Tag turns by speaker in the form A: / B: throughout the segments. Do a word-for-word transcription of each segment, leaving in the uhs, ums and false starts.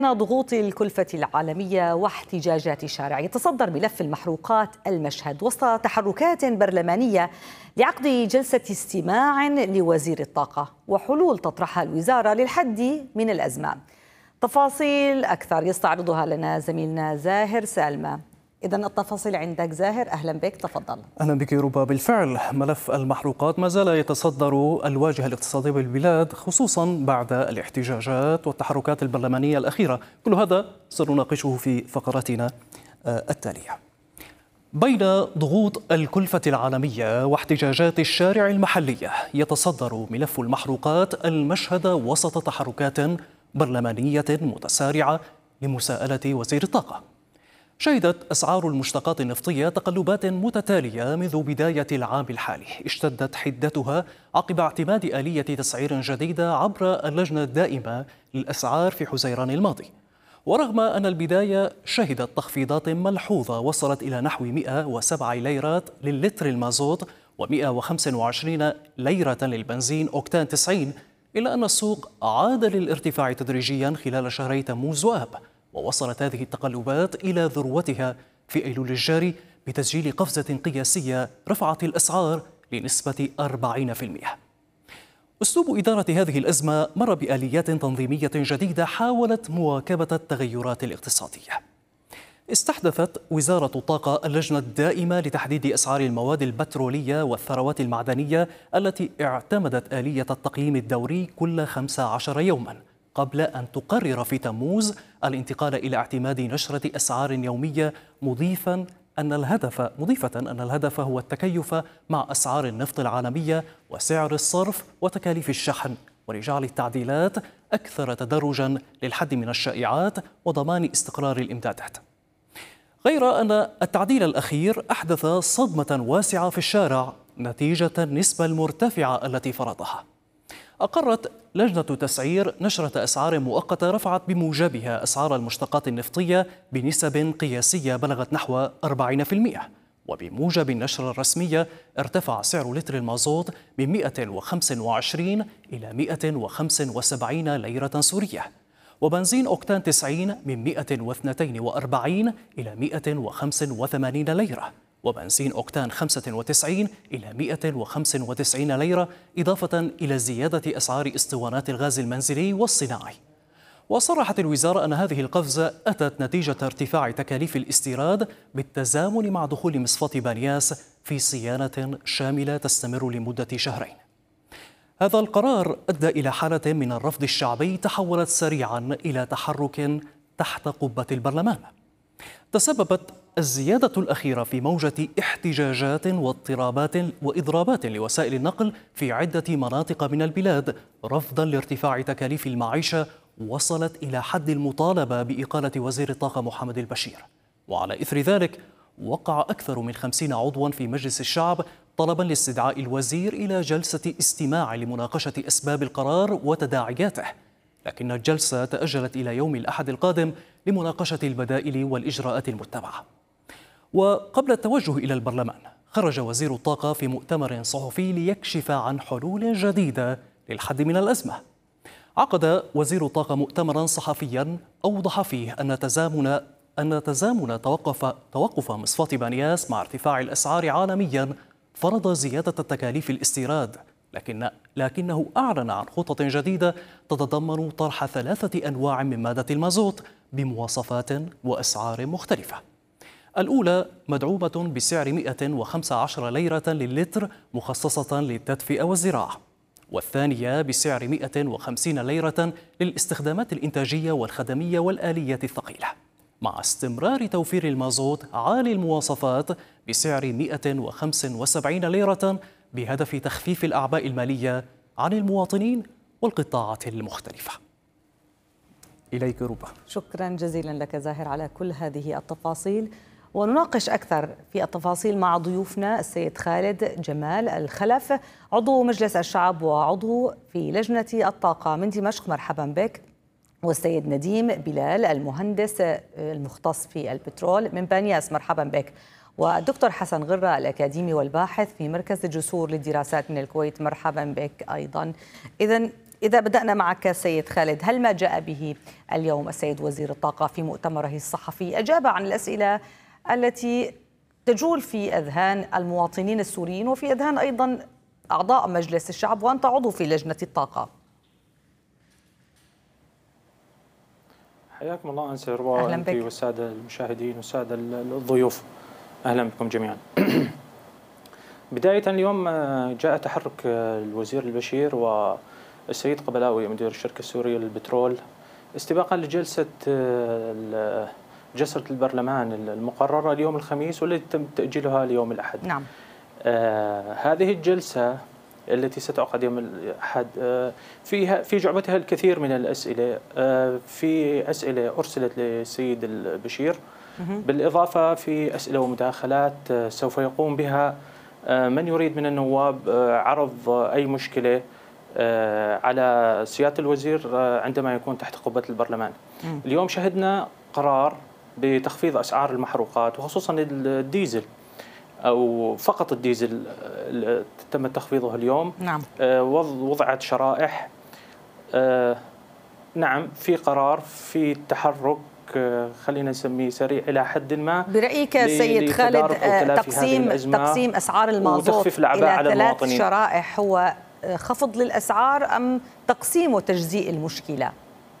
A: ضغوط الكلفة العالمية واحتجاجات الشارع، يتصدر ملف المحروقات المشهد وسط تحركات برلمانية لعقد جلسة استماع لوزير الطاقة وحلول تطرحها الوزارة للحد من الأزمة. تفاصيل أكثر يستعرضها لنا زميلنا زاهر سالمة. إذن التفاصيل عندك زاهر، أهلا بك، تفضل.
B: أهلا بك ربا. بالفعل ملف المحروقات ما زال يتصدر الواجهة الاقتصادية بالبلاد، خصوصا بعد الاحتجاجات والتحركات البرلمانية الأخيرة. كل هذا سنناقشه في فقراتنا التالية. بين ضغوط الكلفة العالمية واحتجاجات الشارع المحلية، يتصدر ملف المحروقات المشهد وسط تحركات برلمانية متسارعة لمساءلة وزير الطاقة. شهدت أسعار المشتقات النفطية تقلبات متتالية منذ بداية العام الحالي، اشتدت حدتها عقب اعتماد آلية تسعير جديدة عبر اللجنة الدائمة للأسعار في حزيران الماضي. ورغم أن البداية شهدت تخفيضات ملحوظة وصلت إلى نحو مئة وسبعة ليرات للتر المازوت ومئة وخمسة وعشرين ليرة للبنزين أوكتان تسعين، إلا أن السوق عاد للارتفاع تدريجيا خلال شهري تموز وآب، ووصلت هذه التقلبات إلى ذروتها في أيلول الجاري بتسجيل قفزة قياسية رفعت الأسعار لنسبة أربعين بالمئة. أسلوب إدارة هذه الأزمة مر بآليات تنظيمية جديدة حاولت مواكبة التغيرات الاقتصادية. استحدثت وزارة الطاقة اللجنة الدائمة لتحديد أسعار المواد البترولية والثروات المعدنية التي اعتمدت آلية التقييم الدوري كل خمسة عشر يوماً، قبل أن تقرر في تموز الانتقال إلى اعتماد نشرة أسعار يومية، مضيفا أن الهدف مضيفة أن الهدف هو التكيف مع أسعار النفط العالمية وسعر الصرف وتكاليف الشحن، ولجعل التعديلات أكثر تدرجا للحد من الشائعات وضمان استقرار الإمدادات. غير أن التعديل الأخير أحدث صدمة واسعة في الشارع نتيجة النسبة المرتفعة التي فرضها. أقرت لجنة تسعير نشرة أسعار مؤقتة رفعت بموجبها أسعار المشتقات النفطية بنسب قياسية بلغت نحو أربعين بالمئة، وبموجب النشرة الرسمية ارتفع سعر لتر المازوت من مئة وخمسة وعشرين إلى مئة وخمسة وسبعين ليرة سورية، وبنزين أوكتان تسعين من مئة واثنين وأربعين إلى مئة وخمسة وثمانين ليرة، وبنزين أوكتان خمسة وتسعين إلى مئة وخمسة وتسعين ليرة، إضافة إلى زيادة أسعار اسطوانات الغاز المنزلي والصناعي. وصرحت الوزارة أن هذه القفزة أتت نتيجة ارتفاع تكاليف الاستيراد بالتزامن مع دخول مصفاة بانياس في صيانة شاملة تستمر لمدة شهرين. هذا القرار أدى إلى حالة من الرفض الشعبي تحولت سريعا إلى تحرك تحت قبة البرلمان. تسببت الزيادة الأخيرة في موجة احتجاجات واضطرابات وإضرابات لوسائل النقل في عدة مناطق من البلاد رفضا لارتفاع تكاليف المعيشة وصلت إلى حد المطالبة بإقالة وزير الطاقة محمد البشير. وعلى إثر ذلك وقع أكثر من خمسين عضوا في مجلس الشعب طلبا لاستدعاء الوزير إلى جلسة استماع لمناقشة أسباب القرار وتداعياته، لكن الجلسة تأجلت إلى يوم الأحد القادم لمناقشة البدائل والإجراءات المتبعة. وقبل التوجه إلى البرلمان خرج وزير الطاقة في مؤتمر صحفي ليكشف عن حلول جديدة للحد من الأزمة. عقد وزير الطاقة مؤتمرا صحفيا أوضح فيه أن تزامن أن تزامن توقف توقف مصفاة بانياس مع ارتفاع الأسعار عالميا فرض زيادة التكاليف الاستيراد، لكن لكنه أعلن عن خطط جديدة تتضمن طرح ثلاثة أنواع من مادة المازوت بمواصفات وأسعار مختلفة. الأولى مدعومة بسعر مئة وخمسة عشر ليرة للتر مخصصة للتدفئة والزراعة، والثانية بسعر مئة وخمسين ليرة للاستخدامات الإنتاجية والخدمية والآليات الثقيلة، مع استمرار توفير المازوت عالي المواصفات بسعر مئة وخمسة وسبعين ليرة بهدف تخفيف الأعباء المالية عن المواطنين والقطاعات المختلفة. إليك ربا.
A: شكرا جزيلا لك زاهر على كل هذه التفاصيل. ونناقش أكثر في التفاصيل مع ضيوفنا السيد خالد جمال الخلف، عضو مجلس الشعب وعضو في لجنة الطاقة من دمشق، مرحبا بك. والسيد نديم بلال المهندس المختص في البترول من بانياس، مرحبا بك. والدكتور حسن غرة الأكاديمي والباحث في مركز الجسور للدراسات من الكويت، مرحبا بك أيضا. إذن إذا بدأنا معك سيد خالد، هل ما جاء به اليوم السيد وزير الطاقة في مؤتمره الصحفي أجاب عن الأسئلة التي تجول في أذهان المواطنين السوريين وفي أذهان أيضا أعضاء مجلس الشعب وأنت عضو في لجنة الطاقة؟
C: حياكم الله أنسر وأنت والسادة المشاهدين والسادة الضيوف، أهلا بكم جميعا. بداية اليوم جاء تحرك الوزير البشير والسيد قبلاوي مدير الشركة السورية للبترول استباقا لجلسة جلسة البرلمان المقررة اليوم الخميس والتي تم تأجيلها ليوم الأحد.
A: نعم.
C: آه هذه الجلسة التي ستعقد يوم الأحد آه فيها في جعبتها الكثير من الأسئلة، آه في أسئلة أرسلت للسيد البشير، بالإضافة في أسئلة ومداخلات آه سوف يقوم بها آه من يريد من النواب آه عرض أي مشكلة آه على سيادة الوزير آه عندما يكون تحت قبة البرلمان. اليوم شهدنا قرار بتخفيض أسعار المحروقات وخصوصا الديزل أو فقط الديزل تم تخفيضه اليوم.
A: نعم.
C: وضعت شرائح. نعم في قرار في تحرك خلينا نسميه سريع إلى حد ما.
A: برأيك سيد خالد تقسيم تقسيم أسعار المازوت إلى ثلاث شرائح هو خفض للأسعار أم تقسيم وتجزيء المشكلة؟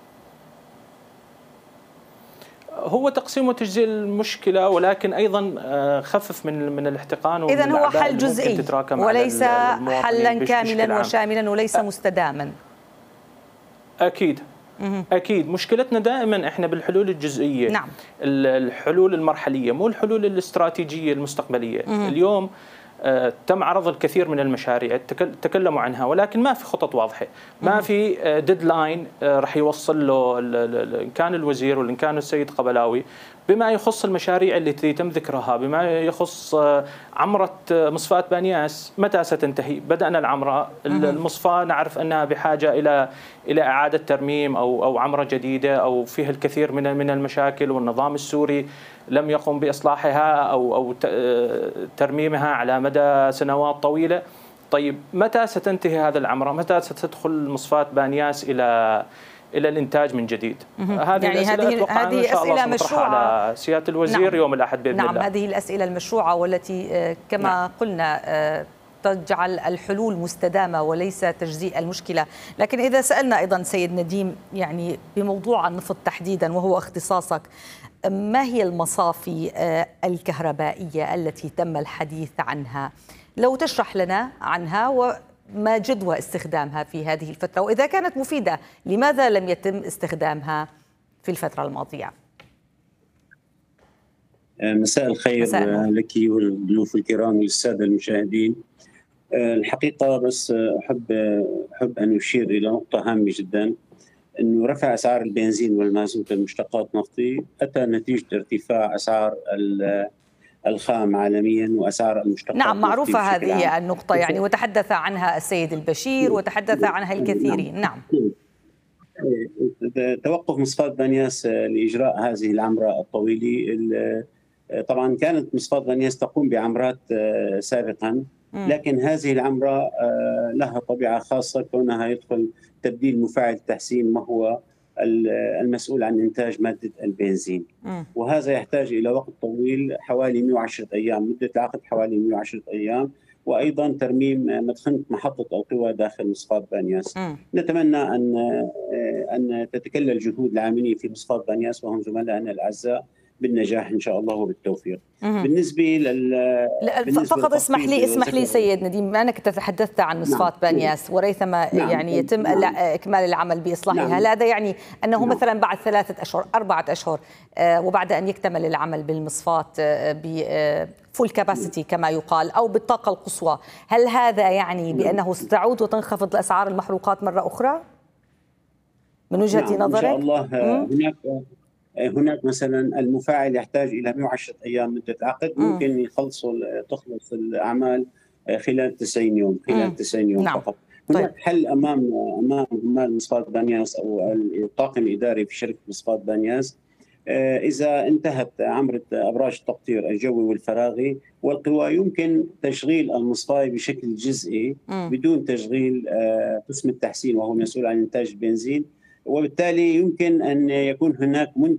C: هو تقسيم وتجزيء المشكلة ولكن أيضا خفف من من الاحتقان.
A: إذن هو حل جزئي وليس حلا كاملا وشاملا وليس مستداما.
C: أكيد أكيد مشكلتنا دائما إحنا بالحلول الجزئية.
A: نعم.
C: الحلول المرحلية مو الحلول الاستراتيجية المستقبلية. مم. اليوم آه تم عرض الكثير من المشاريع تكلموا عنها ولكن ما في خطط واضحة، ما في آه ديدلاين آه رح يوصل له إن كان الوزير وإن كان السيد قبلاوي بما يخص المشاريع التي تم ذكرها، بما يخص آه عمرة آه مصفاة بانياس متى ستنتهي؟ بدأنا العمرة، المصفاة نعرف أنها بحاجة إلى إلى إعادة ترميم أو أو عمرة جديدة أو فيها الكثير من من المشاكل والنظام السوري لم يقم بإصلاحها أو أو ترميمها على مدى سنوات طويلة. طيب متى ستنتهي هذا العمرة؟ متى ستدخل مصفاة بانياس إلى إلى الإنتاج من جديد؟
A: هذه يعني هذه هذه أسئلة مشروعة
C: على سيادة الوزير. نعم. يوم الأحد بإذن
A: نعم
C: الله.
A: نعم هذه الأسئلة المشروعة والتي كما نعم. قلنا تجعل الحلول مستدامة وليس تجزيء المشكلة. لكن إذا سألنا أيضا سيد نديم يعني بموضوع النفط تحديدا وهو اختصاصك، ما هي المصافي الكهربائية التي تم الحديث عنها؟ لو تشرح لنا عنها وما جدوى استخدامها في هذه الفترة، وإذا كانت مفيدة لماذا لم يتم استخدامها في الفترة الماضية؟
D: مساء الخير مساء لك والضيوف الكرام والسادة المشاهدين. الحقيقة بس أحب أحب أن أشير إلى نقطة هامة جدا، أنه رفع أسعار البنزين والمازوت المشتقات نفطي أتى نتيجة ارتفاع أسعار الخام عالميا وأسعار المشتقات.
A: نعم معروفة هذه النقطة يعني وتحدث عنها السيد البشير وتحدث عنها الكثيرين. نعم.
D: توقف مصفاة بانياس لإجراء هذه العمرة الطويلة، طبعا كانت مصفاة بانياس تقوم بعمرات سابقا، لكن هذه العمرة لها طبيعة خاصة كونها يدخل تبديل مفاعل تحسين ما هو المسؤول عن إنتاج مادة البنزين، وهذا يحتاج إلى وقت طويل حوالي مئة وعشرة أيام، مدة العقد حوالي مئة وعشرة أيام، وأيضا ترميم مدخنة محطة القوى داخل مصفاة بانياس. نتمنى أن أن تتكلل جهود العاملين في مصفاة بانياس وهم زملائنا الأعزاء بالنجاح إن شاء الله وبالتوفيق. بالنسبة لل
A: بالنسبة فقط اسمح لي اسمح لي سيد نديم، بما أنك تتحدثت عن مصفاة نعم. بانياس وريثما نعم. يعني يتم نعم. إكمال العمل بإصلاحها، نعم. هل هذا يعني أنه نعم. مثلا بعد ثلاثة أشهر أربعة أشهر آه وبعد أن يكتمل العمل بالمصفاة آه بفول كاباسيتي كما يقال أو بالطاقة القصوى، هل هذا يعني بأنه ستعود وتنخفض الأسعار المحروقات مرة أخرى من وجهة
D: نعم.
A: نظرك؟
D: إن شاء الله هناك هناك مثلا المفاعل يحتاج الى مئة وعشرة ايام مده عقد، ممكن يخلصوا تخلص الاعمال خلال تسعين يوم، خلال تسعين يوم نعم. فقط. هناك طيب. حل امام امام عمال مصفاة بانياس او الطاقم الاداري في شركه مصفاة بانياس، إذا انتهت عمرة أبراج التقطير الجوي والفراغي والقوى يمكن تشغيل المصفاة بشكل جزئي بدون تشغيل قسم التحسين وهو مسؤول عن إنتاج البنزين، وبالتالي يمكن أن يكون هناك منتج